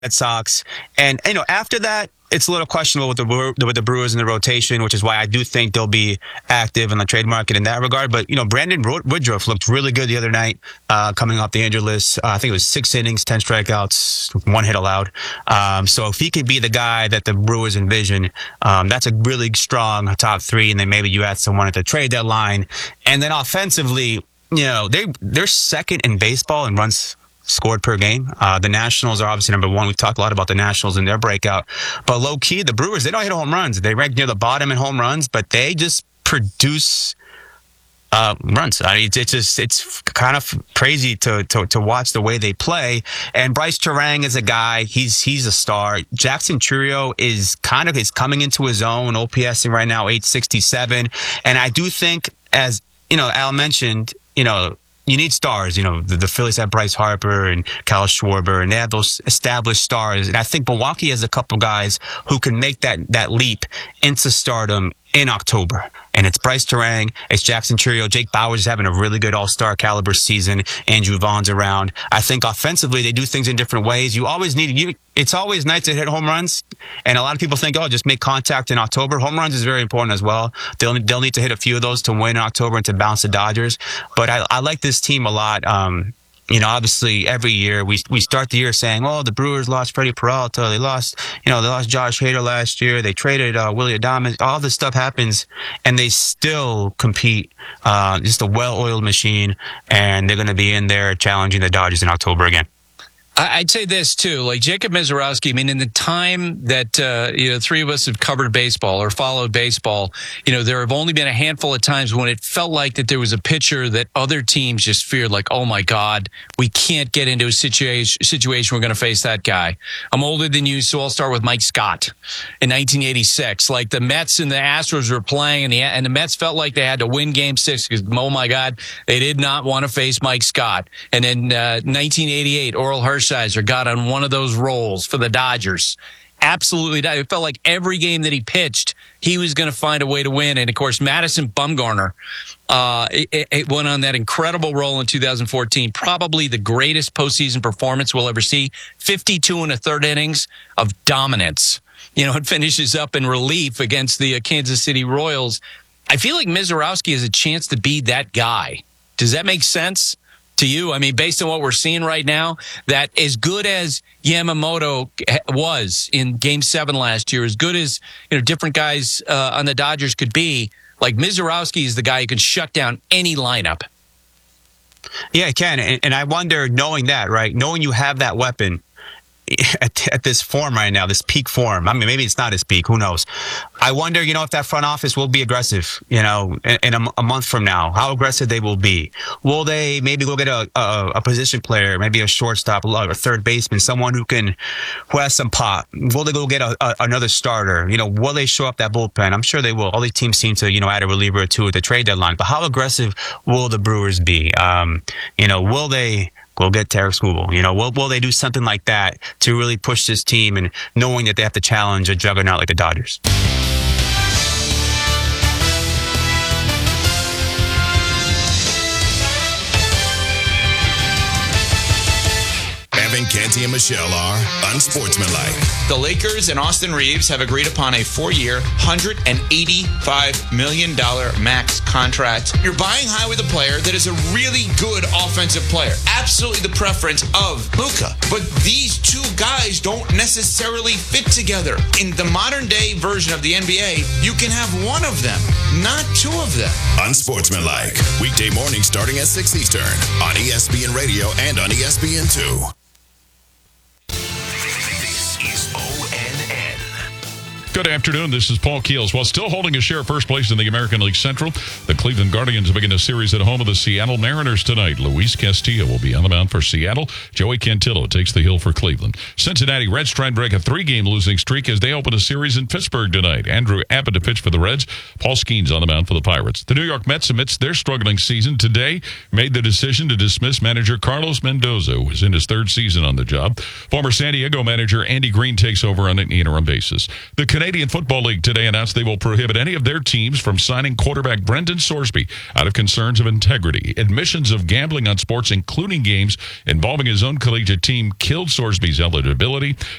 Red Sox. And, after that, it's a little questionable with the Brewers in the rotation, which is why I do think they'll be active in the trade market in that regard. But, Brandon Woodruff looked really good the other night, coming off the injured list. I think it was 6 innings, 10 strikeouts, 1 hit allowed. So if he could be the guy that the Brewers envision, that's a really strong top 3. And then maybe you add someone at the trade deadline. And then offensively, they're second in baseball in runs scored per game. The Nationals are obviously number 1. We've talked a lot about the Nationals and their breakout. But low-key, the Brewers, they don't hit home runs. They rank near the bottom in home runs, but they just produce runs. It's kind of crazy to watch the way they play. And Bryce Terang is a guy. He's a star. Jackson Chourio is coming into his own. OPSing right now 867. And I do think, as Al mentioned, you need stars. The Phillies have Bryce Harper and Kyle Schwarber, and they have those established stars. And I think Milwaukee has a couple guys who can make that leap into stardom in October. And it's Bryce Terang, it's Jackson Chourio. Jake Bauers is having a really good all-star caliber season. Andrew Vaughn's around. I think offensively they do things in different ways. It's always nice to hit home runs. And a lot of people think, just make contact in October. Home runs is very important as well. They'll need to hit a few of those to win in October and to bounce the Dodgers. But I like this team a lot. Obviously every year we start the year saying, the Brewers lost Freddie Peralta. They lost Josh Hader last year. They traded Willy Adames. All this stuff happens and they still compete. Just a well-oiled machine, and they're going to be in there challenging the Dodgers in October again. I'd say this, too. Like Jacob Misiorowski, in the time that, 3 of us have covered baseball or followed baseball, there have only been a handful of times when it felt like that there was a pitcher that other teams just feared, like, oh, my God, we can't get into a situation we're going to face that guy. I'm older than you, so I'll start with Mike Scott in 1986. Like, the Mets and the Astros were playing, and the Mets felt like they had to win Game 6 because, oh, my God, they did not want to face Mike Scott. And then 1988, Oral Hershiser got on one of those rolls for the Dodgers. Absolutely. It felt like every game that he pitched, he was going to find a way to win. And, of course, Madison Bumgarner it went on that incredible roll in 2014, probably the greatest postseason performance we'll ever see. 52 1/3 innings of dominance. It finishes up in relief against the Kansas City Royals. I feel like Misiorowski has a chance to be that guy. Does that make sense to you? Based on what we're seeing right now, that as good as Yamamoto was in Game 7 last year, as good as different guys on the Dodgers could be, like Misiorowski is the guy who can shut down any lineup. Yeah, it can. And I wonder, knowing that, right, knowing you have that weapon at this form right now, this peak form. Maybe it's not his peak. Who knows? I wonder, if that front office will be aggressive, in a month from now, how aggressive they will be. Will they maybe go get a position player, maybe a shortstop, a third baseman, someone who has some pop? Will they go get another starter? Will they show up that bullpen? I'm sure they will. All these teams seem to, add a reliever or two at the trade deadline. But how aggressive will the Brewers be? Will they go get Tarik Skubal? Will they do something like that to really push this team, and knowing that they have to challenge a juggernaut like the Dodgers? Evan Canty and Michelle are unsportsmanlike. The Lakers and Austin Reeves have agreed upon a 4-year, $185 million max contract. You're buying high with a player that is a really good offensive player. Absolutely the preference of Luka. But these two guys don't necessarily fit together. In the modern day version of the NBA, you can have one of them, not two of them. Unsportsmanlike. Weekday mornings starting at 6 Eastern on ESPN Radio and on ESPN2. Good afternoon. This is Paul Keels. While still holding a share of first place in the American League Central, the Cleveland Guardians begin a series at home of the Seattle Mariners tonight. Luis Castillo will be on the mound for Seattle. Joey Cantillo takes the hill for Cleveland. Cincinnati Reds try and break a 3-game losing streak as they open a series in Pittsburgh tonight. Andrew Abbott to pitch for the Reds. Paul Skeens on the mound for the Pirates. The New York Mets, amidst their struggling season today, made the decision to dismiss manager Carlos Mendoza, who is in his 3rd season on the job. Former San Diego manager Andy Green takes over on an interim basis. The Canadians Canadian Football League today announced they will prohibit any of their teams from signing quarterback Brendan Sorsby out of concerns of integrity. Admissions of gambling on sports, including games involving his own collegiate team, killed Sorsby's eligibility.